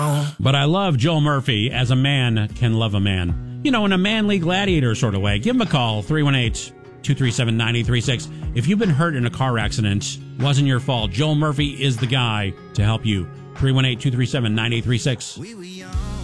But I love Joel Murphy as a man can love a man. You know, in a manly gladiator sort of way. Give him a call, 318-237-9836. If you've been hurt in a car accident, wasn't your fault. Joel Murphy is the guy to help you. 318-237-9836.